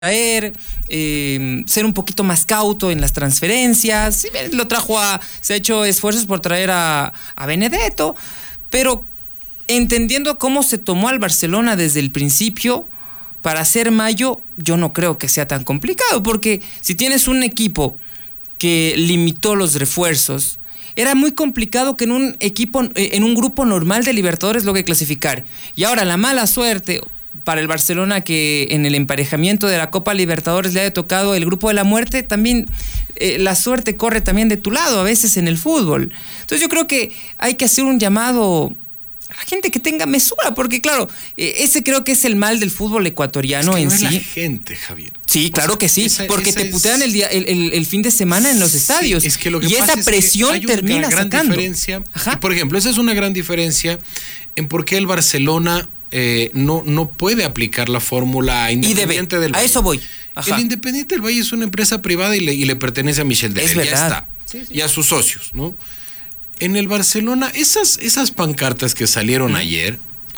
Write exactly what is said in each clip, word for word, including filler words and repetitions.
traer, eh, ser un poquito más cauto en las transferencias. Sí, lo trajo a, se ha hecho esfuerzos por traer a, a Benedetto, pero entendiendo cómo se tomó al Barcelona desde el principio, para hacer Mayo, yo no creo que sea tan complicado, porque si tienes un equipo que limitó los refuerzos, era muy complicado que en un equipo, en un grupo normal de Libertadores logre clasificar. Y ahora la mala suerte para el Barcelona que en el emparejamiento de la Copa Libertadores le haya tocado el grupo de la muerte, también eh, la suerte corre también de tu lado a veces en el fútbol. Entonces yo creo que hay que hacer un llamado a la gente que tenga mesura, porque claro, eh, ese creo que es el mal del fútbol ecuatoriano es que en no sí. Es la gente, Javier. Sí, claro sea, que sí, esa, porque esa te putean es... el, día, el, el, el fin de semana en los estadios. Sí, es que lo que y pasa esa presión es que hay termina una gran sacando. Diferencia. Por ejemplo, esa es una gran diferencia en por qué el Barcelona eh, no, no puede aplicar la fórmula Independiente del Valle. A eso voy. Ajá. El Independiente del Valle es una empresa privada y le, y le pertenece a Michel Defer. Ya está. Sí, sí. Y a sus socios, ¿no? En el Barcelona, esas, esas pancartas que salieron ayer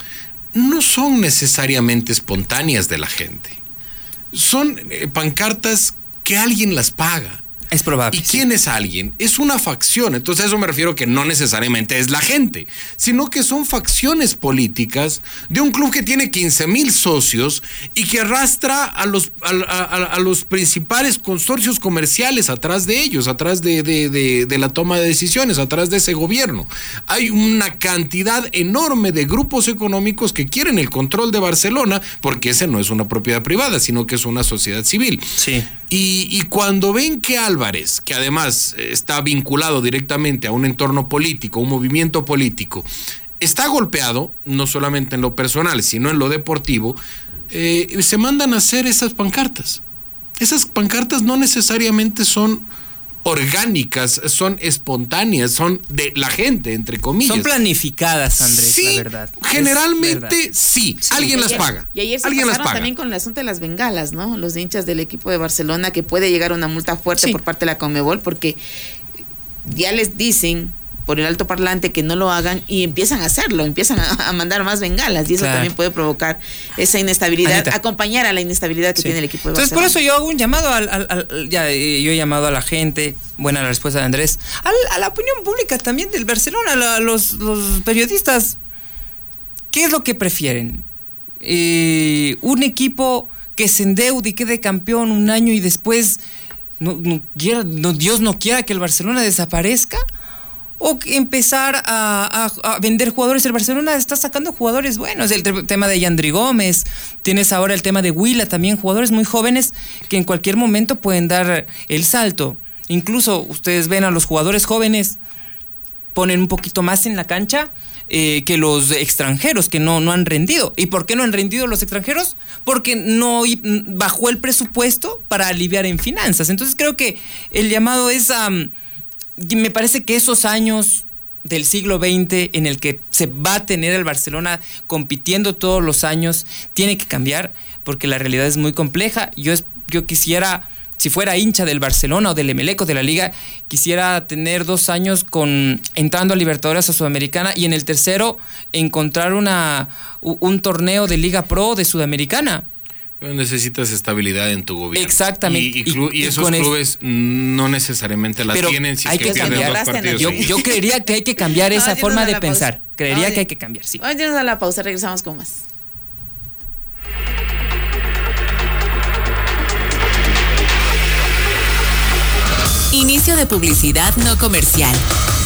no son necesariamente espontáneas de la gente. Son eh, pancartas que alguien las paga. Es probable. ¿Y quién sí. es alguien? Es una facción. Entonces a eso me refiero que no necesariamente es la gente, sino que son facciones políticas de un club que tiene quince mil socios y que arrastra a los, a, a, a los principales consorcios comerciales atrás de ellos, atrás de, de, de, de la toma de decisiones, atrás de ese gobierno. Hay una cantidad enorme de grupos económicos que quieren el control de Barcelona, porque ese no es una propiedad privada, sino que es una sociedad civil. Sí. Y, y cuando ven que Álvarez, que además está vinculado directamente a un entorno político, un movimiento político, está golpeado, no solamente en lo personal, sino en lo deportivo, eh, se mandan a hacer esas pancartas. Esas pancartas no necesariamente son orgánicas, son espontáneas, son de la gente, entre comillas. Son planificadas, Andrés, sí, la verdad. Generalmente verdad. Sí. sí. Alguien y las ayer, paga. Y ayer se Alguien pasaron las paga. también con el asunto de las bengalas, ¿no? Los hinchas del equipo de Barcelona, que puede llegar a una multa fuerte sí. por parte de la Conmebol, porque ya les dicen por el altoparlante que no lo hagan y empiezan a hacerlo, empiezan a, a mandar más bengalas y eso claro. también puede provocar esa inestabilidad, Anita. acompañar a la inestabilidad que sí. tiene el equipo de Entonces, Barcelona. por eso yo hago un llamado al, al, al ya yo he llamado a la gente, buena la respuesta de Andrés, al, a la opinión pública también del Barcelona, a los, los periodistas. ¿Qué es lo que prefieren? Eh, un equipo que se endeude y quede campeón un año y después no, no quiera, no, Dios no quiera que el Barcelona desaparezca, o empezar a, a, a vender jugadores. El Barcelona está sacando jugadores buenos, el te- tema de Yandri Gómez, tienes ahora el tema de Huila también, jugadores muy jóvenes que en cualquier momento pueden dar el salto. Incluso ustedes ven a los jugadores jóvenes ponen un poquito más en la cancha eh, que los extranjeros que no, no han rendido. ¿Y por qué no han rendido los extranjeros? Porque no bajó el presupuesto para aliviar en finanzas. Entonces creo que el llamado es a... Um, me parece que esos años del siglo veinte en el que se va a tener el Barcelona compitiendo todos los años, tiene que cambiar, porque la realidad es muy compleja. Yo, es, yo quisiera, si fuera hincha del Barcelona o del Emelec o de la Liga, quisiera tener dos años con entrando a Libertadores o Sudamericana y en el tercero encontrar una, un torneo de Liga Pro de Sudamericana. Necesitas estabilidad en tu gobierno. Exactamente. Y, y, clu- y, y esos clubes es... no necesariamente la Pero tienen si hay es que, que pierden cambiar. dos partidos. Yo, yo creería que hay que cambiar esa Vamos forma de pausa. pensar. Creería Vamos que hay que cambiar, sí. Vamos a la pausa, regresamos con más. Inicio de publicidad no comercial.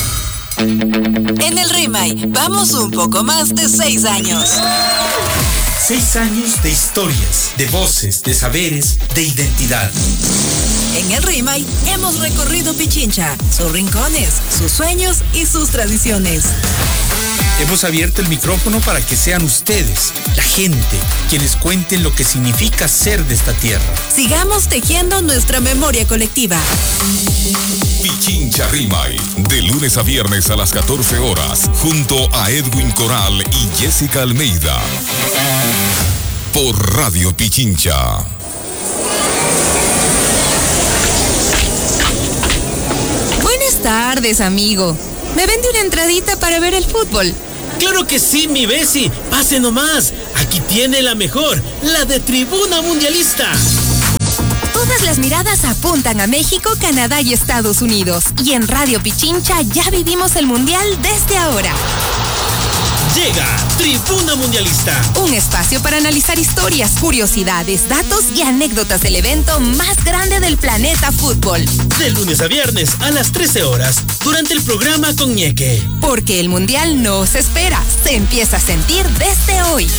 En el RIMAY vamos un poco más de seis años. Seis años de historias, de voces, de saberes, de identidad. En el RIMAY hemos recorrido Pichincha, sus rincones, sus sueños y sus tradiciones. Hemos abierto el micrófono para que sean ustedes, la gente, quienes cuenten lo que significa ser de esta tierra. Sigamos tejiendo nuestra memoria colectiva. Pichincha RIMAY, de lunes a viernes a las catorce horas, junto a Edwin Coral y Jessica Almeida. Por Radio Pichincha. Buenas tardes, amigo. ¿Me vende una entradita para ver el fútbol? ¡Claro que sí, mi Bessie! ¡Pase nomás! Aquí tiene la mejor, la de Tribuna Mundialista. Todas las miradas apuntan a México, Canadá y Estados Unidos. Y en Radio Pichincha ya vivimos el Mundial desde ahora. Llega Tribuna Mundialista. Un espacio para analizar historias, curiosidades, datos y anécdotas del evento más grande del planeta fútbol. De lunes a viernes a las trece horas, durante el programa con Ñeque. Porque el Mundial no se espera, se empieza a sentir desde hoy.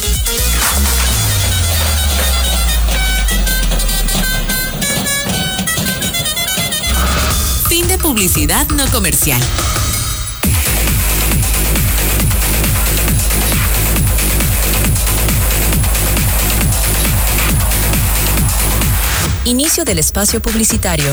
Fin de publicidad no comercial. Inicio del espacio publicitario.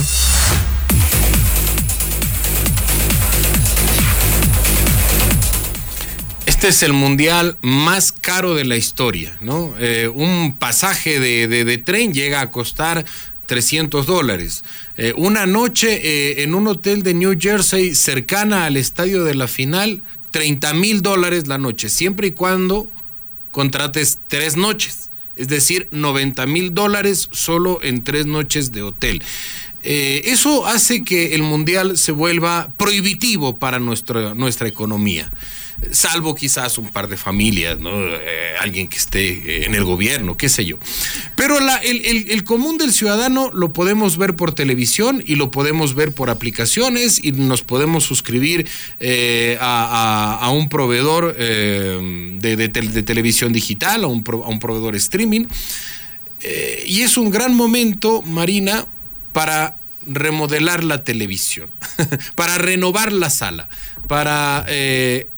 Este es el mundial más caro de la historia, ¿no? Eh, un pasaje de, de, de tren llega a costar trescientos dólares. Eh, una noche eh, en un hotel de New Jersey cercana al estadio de la final, treinta mil dólares la noche, siempre y cuando contrates tres noches. Es decir, noventa mil dólares solo en tres noches de hotel. Eh, eso hace que el mundial se vuelva prohibitivo para nuestra, nuestra economía. Salvo quizás un par de familias, ¿no? Eh, alguien que esté en el gobierno, qué sé yo. Pero la, el, el, el común del ciudadano lo podemos ver por televisión y lo podemos ver por aplicaciones y nos podemos suscribir eh, a, a, a un proveedor eh, de, de, de televisión digital, a un, pro, a un proveedor streaming. Eh, y es un gran momento, Marina, para remodelar la televisión, para renovar la sala, para eh,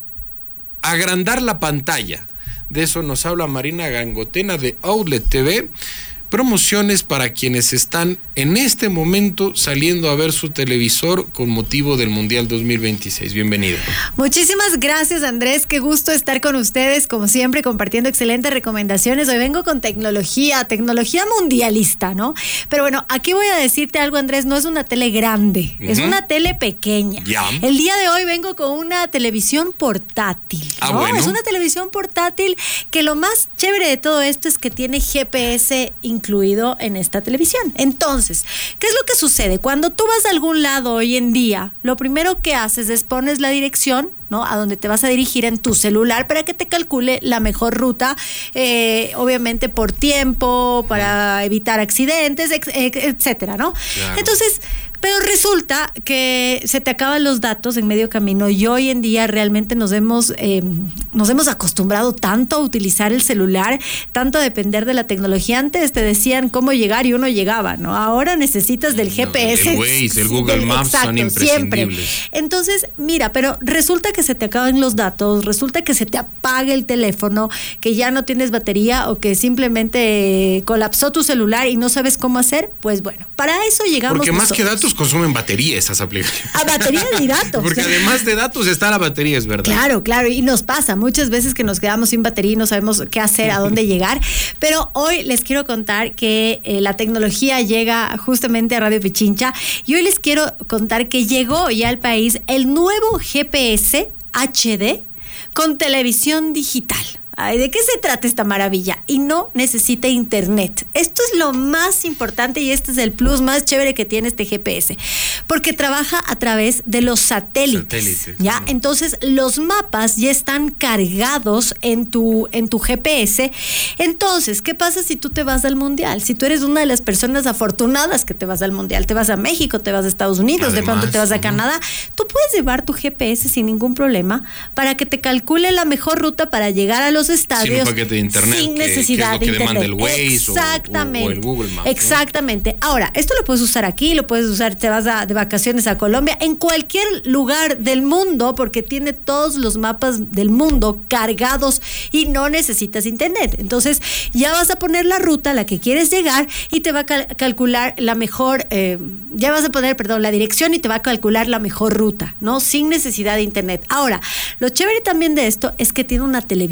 agrandar la pantalla. De eso nos habla Marina Gangotena de Outlet T V. Promociones para quienes están en este momento saliendo a ver su televisor con motivo del Mundial dos mil veintiséis. Bienvenida. Muchísimas gracias, Andrés. Qué gusto estar con ustedes, como siempre, compartiendo excelentes recomendaciones. Hoy vengo con tecnología, tecnología mundialista, ¿no? Pero bueno, aquí voy a decirte algo, Andrés. No es una tele grande, uh-huh. es una tele pequeña. Ya. El día de hoy vengo con una televisión portátil, ¿no? Ah, bueno. Es una televisión portátil que lo más chévere de todo esto es que tiene G P S incluido en esta televisión. Entonces, ¿qué es lo que sucede? Cuando tú vas a algún lado hoy en día, lo primero que haces es pones la dirección, ¿no? A donde te vas a dirigir en tu celular para que te calcule la mejor ruta, eh, obviamente por tiempo, para evitar accidentes, etcétera, ¿no? Claro. Entonces, pero resulta que se te acaban los datos en medio camino y hoy en día realmente nos hemos, eh, nos hemos acostumbrado tanto a utilizar el celular, tanto a depender de la tecnología. Antes te decían cómo llegar y uno llegaba, ¿no? Ahora necesitas del G P S. El Waze, el Google del, Maps exacto, son imprescindibles. Siempre. Entonces, mira, pero resulta que se te acaban los datos, resulta que se te apaga el teléfono, que ya no tienes batería o que simplemente colapsó tu celular y no sabes cómo hacer. Pues bueno, para eso llegamos. Porque más nosotros. que datos consumen batería esas aplicaciones. A batería y datos. Porque además de datos está la batería, es verdad. Claro, claro, y nos pasa muchas veces que nos quedamos sin batería y no sabemos qué hacer, a dónde llegar. Pero hoy les quiero contar que eh, la tecnología llega justamente a Radio Pichincha y hoy les quiero contar que llegó ya al país el nuevo G P S H D con televisión digital. Ay, ¿de qué se trata esta maravilla? Y no necesita internet. Esto es lo más importante y este es el plus más chévere que tiene este G P S. Porque trabaja a través de los satélites. Satélites, ¿ya? ¿no? Entonces, los mapas ya están cargados en tu, en tu G P S. Entonces, ¿qué pasa si tú te vas al Mundial? Si tú eres una de las personas afortunadas que te vas al Mundial, te vas a México, te vas a Estados Unidos, Además, de pronto te vas a ¿no? Canadá, tú puedes llevar tu G P S sin ningún problema para que te calcule la mejor ruta para llegar a los estadios sin un paquete de internet, sin que, necesidad que es lo que de demanda internet. el Waze Exactamente. o, o, o el Google Maps, ¿no? Exactamente. Ahora, esto lo puedes usar aquí, lo puedes usar, te vas a, de vacaciones a Colombia, en cualquier lugar del mundo, porque tiene todos los mapas del mundo cargados y no necesitas internet. Entonces, ya vas a poner la ruta a la que quieres llegar y te va a cal- calcular la mejor, eh, ya vas a poner, perdón, la dirección y te va a calcular la mejor ruta, ¿no? Sin necesidad de internet. Ahora, lo chévere también de esto es que tiene una televisión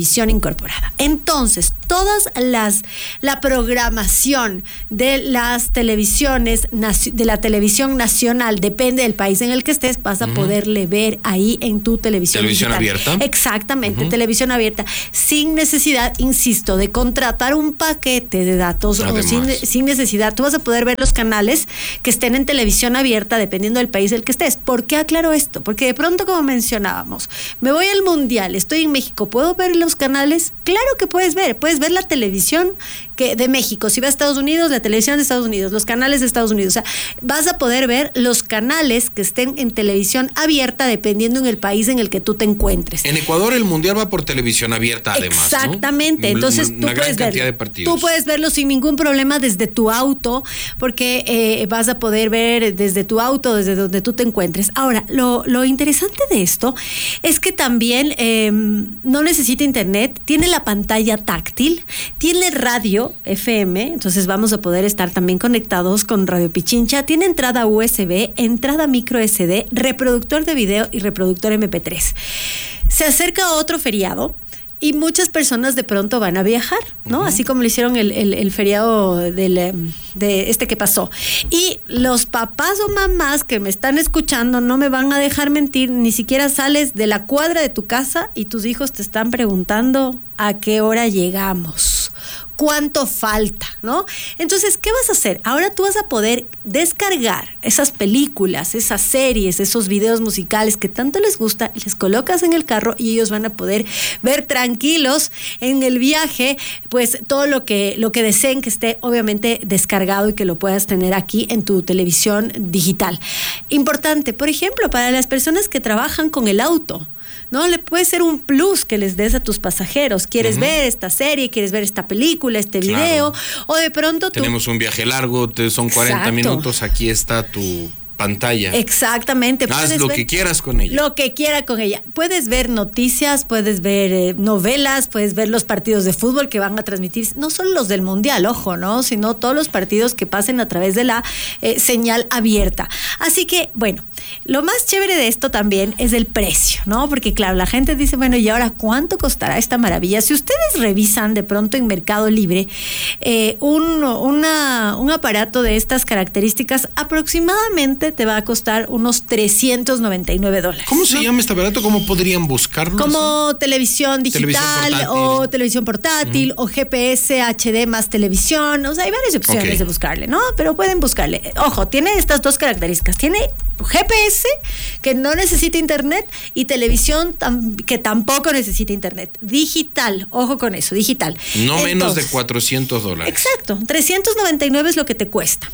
incorporada. Entonces, todas las la programación de las televisiones, de la televisión nacional, depende del país en el que estés, vas a uh-huh. poderle ver ahí en tu televisión televisión digital. abierta. Exactamente, uh-huh. televisión abierta, sin necesidad, insisto, de contratar un paquete de datos o sin, sin necesidad. Tú vas a poder ver los canales que estén en televisión abierta dependiendo del país del que estés. ¿Por qué aclaro esto? Porque de pronto, como mencionábamos, me voy al mundial, estoy en México, ¿puedo ver los canales? Claro que puedes ver, puedes ver la televisión que de México. Si vas a Estados Unidos, la televisión de Estados Unidos, los canales de Estados Unidos. O sea, vas a poder ver los canales que estén en televisión abierta dependiendo en el país en el que tú te encuentres. En Ecuador el mundial va por televisión abierta además, exactamente, ¿no? Entonces una tú gran puedes cantidad verlo. de partidos. Tú puedes verlo sin ningún problema desde tu auto, porque eh, vas a poder ver desde tu auto, desde donde tú te encuentres. Ahora, lo, lo interesante de esto es que también eh, no necesita internet, tiene la pantalla táctil, tiene radio F M, entonces vamos a poder estar también conectados con Radio Pichincha, tiene entrada U S B, entrada micro S D, reproductor de video y reproductor M P tres. Se acerca otro feriado y muchas personas de pronto van a viajar, ¿no? Uh-huh. Así como lo hicieron el, el, el feriado del, de este que pasó. Y los papás o mamás que me están escuchando no me van a dejar mentir, ni siquiera sales de la cuadra de tu casa y tus hijos te están preguntando a qué hora llegamos, cuánto falta, ¿no? Entonces, ¿qué vas a hacer? Ahora tú vas a poder descargar esas películas, esas series, esos videos musicales que tanto les gusta, les colocas en el carro y ellos van a poder ver tranquilos en el viaje, pues todo lo que, lo que deseen que esté obviamente descargado y que lo puedas tener aquí en tu televisión digital. Importante, por ejemplo, para las personas que trabajan con el auto, ¿no? Le puede ser un plus que les des a tus pasajeros. ¿Quieres uh-huh. ver esta serie? ¿Quieres ver esta película, este video? Claro. O de pronto tú... Tenemos un viaje largo, te, son cuarenta Exacto. minutos, aquí está tu pantalla. Exactamente. Haz lo ver, que quieras con ella. Lo que quiera con ella. Puedes ver noticias, puedes ver eh, novelas, puedes ver los partidos de fútbol que van a transmitir, no solo los del mundial, ojo, ¿no? Sino todos los partidos que pasen a través de la eh, señal abierta. Así que, bueno, lo más chévere de esto también es el precio, ¿no? Porque claro, la gente dice, bueno, ¿y ahora cuánto costará esta maravilla? Si ustedes revisan de pronto en Mercado Libre, eh, un, una, un aparato de estas características aproximadamente te va a costar unos trescientos noventa y nueve dólares. ¿Cómo se ¿no? llama este aparato? ¿Cómo podrían buscarlo? Como ¿sí? televisión digital televisión o televisión portátil uh-huh. o G P S H D más televisión. O sea, hay varias opciones okay. de buscarle, ¿no? Pero pueden buscarle. Ojo, tiene estas dos características. Tiene G P S, que no necesita internet, y televisión tam- que tampoco necesita internet. Digital, ojo con eso, digital. No Entonces, menos de cuatrocientos dólares. Exacto, trescientos noventa y nueve es lo que te cuesta.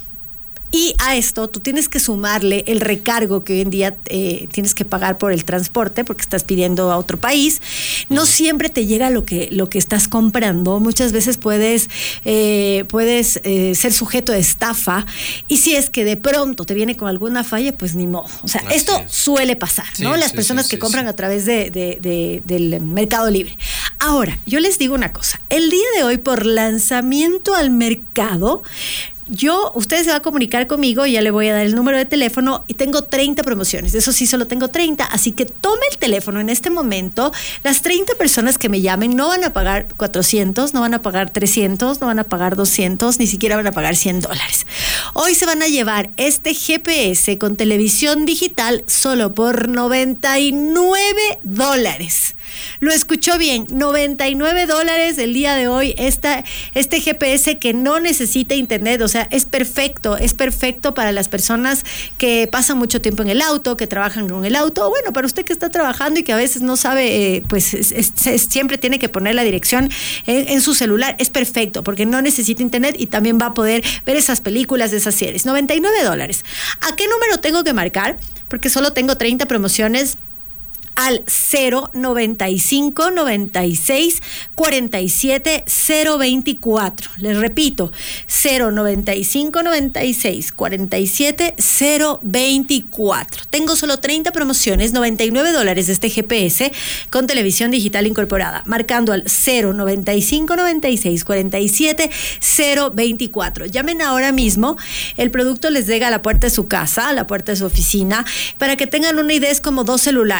Y a esto tú tienes que sumarle el recargo que hoy en día eh, tienes que pagar por el transporte porque estás pidiendo a otro país. No siempre te llega lo que, lo que estás comprando. Muchas veces puedes, eh, puedes eh, ser sujeto de estafa. Y si es que de pronto te viene con alguna falla, pues ni modo. O sea, Así esto es. suele pasar, sí, ¿no? Las sí, personas sí, que sí, compran sí. a través de, de, de, del Mercado Libre. Ahora, yo les digo una cosa. El día de hoy, por lanzamiento al mercado, yo, usted se va a comunicar conmigo, ya le voy a dar el número de teléfono y tengo treinta promociones, eso sí, solo tengo treinta, así que tome el teléfono en este momento. Las treinta personas que me llamen no van a pagar cuatrocientos, no van a pagar trescientos, no van a pagar doscientos, ni siquiera van a pagar cien dólares. Hoy se van a llevar este G P S con televisión digital solo por noventa y nueve dólares. Lo escuchó bien, noventa y nueve dólares el día de hoy, esta, este G P S que no necesita internet, o sea, es perfecto, es perfecto para las personas que pasan mucho tiempo en el auto, que trabajan con el auto, o bueno, para usted que está trabajando y que a veces no sabe, eh, pues es, es, es, siempre tiene que poner la dirección en, en su celular, es perfecto, porque no necesita internet y también va a poder ver esas películas, esas series. noventa y nueve dólares. ¿A qué número tengo que marcar? Porque solo tengo treinta promociones. Al cero noventa y cinco noventa y seis cuarenta y siete cero veinticuatro. Les repito, cero noventa y cinco noventa y seis cuarenta y siete cero veinticuatro. Tengo solo treinta promociones, noventa y nueve dólares de este G P S con televisión digital incorporada, marcando al cero noventa y cinco noventa y seis cuarenta y siete cero veinticuatro. Llamen ahora mismo, el producto les llega a la puerta de su casa, a la puerta de su oficina, para que tengan una idea, es como dos celulares, ¿no?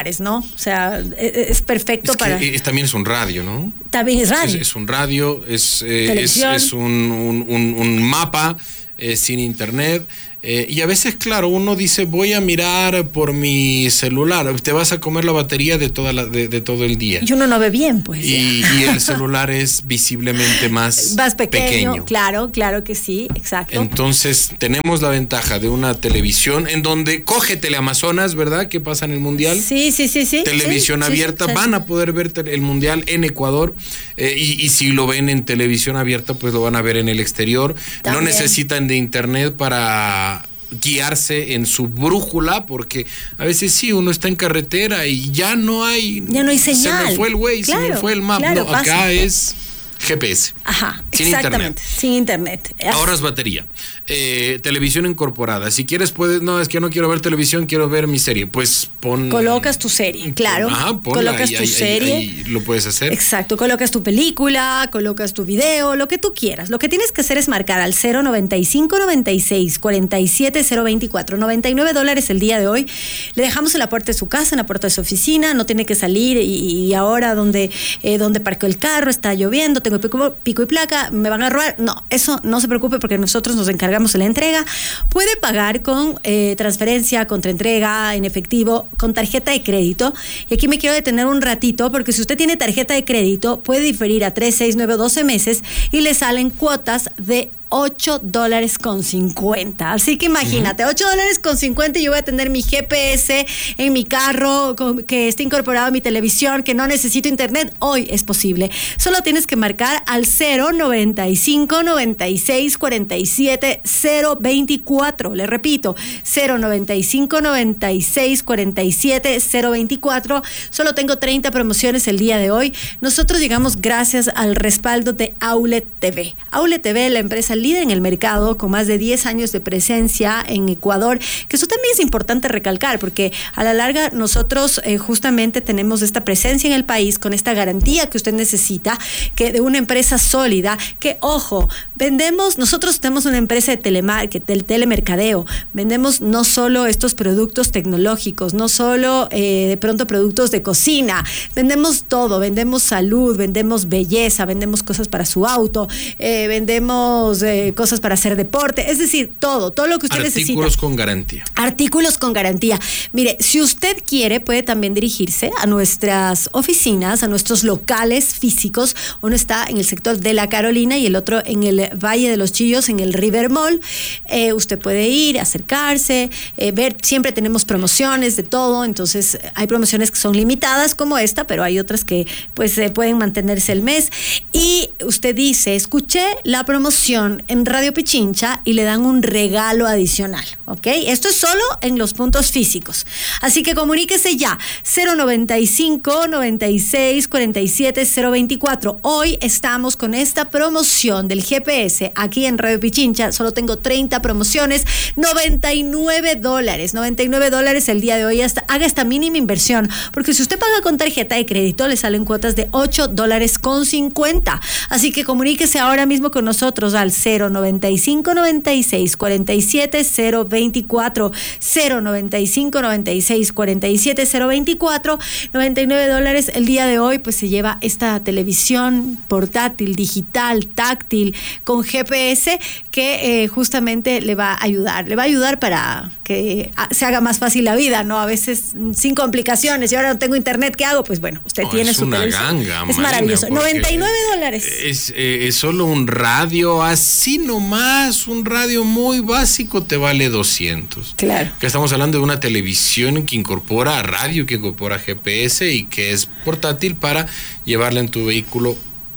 O sea, es, es perfecto es que para... Es, también es un radio, ¿no? También es radio. Es, es un radio, es, eh, es, es un, un, un, un mapa eh, sin internet. Eh, y a veces, claro, uno dice, voy a mirar por mi celular, te vas a comer la batería de, toda la, de, de todo el día. Y uno no ve bien, pues. Y, y el celular es visiblemente más, más pequeño, pequeño. Claro, claro que sí, exacto. Entonces, tenemos la ventaja de una televisión en donde coge Teleamazonas, ¿verdad? ¿Qué pasa en el Mundial? Sí, sí, sí, sí. Televisión sí, abierta, sí, sí. van a poder ver el Mundial en Ecuador eh, y, y si lo ven en televisión abierta, pues lo van a ver en el exterior. También. No necesitan de internet para guiarse en su brújula, porque a veces sí, uno está en carretera y ya no hay... Ya no hay señal. Se me fue el Waze, claro, se me fue el mapa. Claro, no, acá pasa. es G P S. Ajá, sin exactamente. internet. Sin internet. Ahorras batería. Eh, televisión incorporada. Si quieres, puedes... No, es que no quiero ver televisión, quiero ver mi serie. Pues pon... Colocas tu serie, claro. Ajá, ponla, colocas ahí, tu ahí, serie. Ahí, ahí lo puedes hacer. Exacto, colocas tu película, colocas tu video, lo que tú quieras. Lo que tienes que hacer es marcar al cero noventa y cinco noventa y seis cuarenta y siete cero veinticuatro. noventa y nueve dólares el día de hoy. Le dejamos en la puerta de su casa, en la puerta de su oficina. No tiene que salir y, y ahora donde, eh, donde parqueó el carro, está lloviendo, tengo pico, pico y placa, me van a robar. No, eso no se preocupe porque nosotros nos encargamos de la entrega. Puede pagar con eh, transferencia, contraentrega, en efectivo, con tarjeta de crédito. Y aquí me quiero detener un ratito porque si usted tiene tarjeta de crédito, puede diferir a tres, seis, nueve o doce meses y le salen cuotas de ocho dólares con cincuenta. Así que imagínate, uh-huh. ocho dólares con cincuenta y yo voy a tener mi G P S en mi carro, con, que esté incorporado a mi televisión, que no necesito internet. Hoy es posible. Solo tienes que marcar al cero noventa y cinco noventa y seis cuarenta y siete cero veinticuatro. Le repito, cero noventa y cinco noventa y seis cuarenta y siete cero veinticuatro. Solo tengo treinta promociones el día de hoy. Nosotros llegamos gracias al respaldo de Aulet T V. Aulet T V, la empresa líder en el mercado, con más de diez años de presencia en Ecuador, que eso también es importante recalcar, porque a la larga nosotros eh, justamente tenemos esta presencia en el país con esta garantía que usted necesita, que de una empresa sólida, que ojo, vendemos, nosotros tenemos una empresa de telemarketing, del telemercadeo, vendemos no solo estos productos tecnológicos, no solo eh, de pronto productos de cocina, vendemos todo, vendemos salud, vendemos belleza, vendemos cosas para su auto, eh, vendemos eh, cosas para hacer deporte, es decir, todo, todo lo que usted Artículos necesita. Artículos con garantía. Artículos con garantía. Mire, si usted quiere, puede también dirigirse a nuestras oficinas, a nuestros locales físicos. Uno está en el sector de La Carolina y el otro en el Valle de los Chillos, en el River Mall. Eh, usted puede ir, acercarse, eh, ver, siempre tenemos promociones de todo, entonces hay promociones que son limitadas como esta, pero hay otras que pues eh, pueden mantenerse el mes. Y usted dice, escuché la promoción en Radio Pichincha y le dan un regalo adicional, ¿ok? Esto es solo en los puntos físicos. Así que comuníquese ya, cero noventa y cinco noventa y seis cuarenta y siete cero veinticuatro. Hoy estamos con esta promoción del G P S aquí en Radio Pichincha. Solo tengo treinta promociones, noventa y nueve dólares, noventa y nueve dólares el día de hoy. Hasta, haga esta mínima inversión, porque si usted paga con tarjeta de crédito, le salen cuotas de ocho dólares con cincuenta. Así que comuníquese ahora mismo con nosotros al cero noventa y cinco noventa y seis cuarenta y siete cero veinticuatro, cero noventa y cinco noventa y seis cuarenta y siete cero veinticuatro. noventa y nueve dólares el día de hoy, pues se lleva esta televisión portátil, digital, táctil, con G P S, que eh, justamente le va a ayudar, le va a ayudar para que se haga más fácil la vida, ¿no? A veces sin complicaciones, y ahora no tengo internet, ¿qué hago? Pues bueno, usted no, tiene es su una televisión. ganga, es Marina, maravilloso. noventa y nueve dólares. Es, eh, es solo un radio, así nomás, un radio muy básico te vale doscientos. Claro. Que estamos hablando de una televisión que incorpora radio, que incorpora G P S y que es portátil para llevarla en tu vehículo.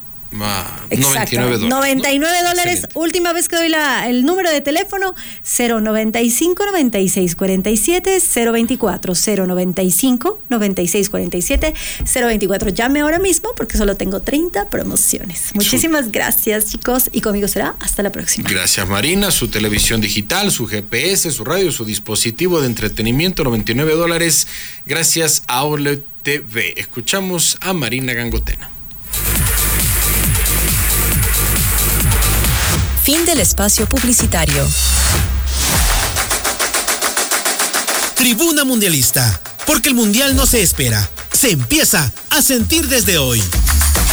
Ah, noventa y nueve dólares. noventa y nueve ¿no? dólares. Excelente. Última vez que doy la, el número de teléfono, cero noventa y cinco noventa y seis cuarenta y siete cero veinticuatro, cero noventa y cinco noventa y seis cuarenta y siete cero veinticuatro. Llame ahora mismo porque solo tengo treinta promociones. Muchísimas gracias, chicos, y conmigo será hasta la próxima. Gracias, Marina. Su televisión digital, su G P S, su radio, su dispositivo de entretenimiento, noventa y nueve dólares. Gracias a Aulet T V. Escuchamos a Marina Gangotena. Fin del espacio publicitario. Tribuna Mundialista, porque el Mundial no se espera, se empieza a sentir desde hoy.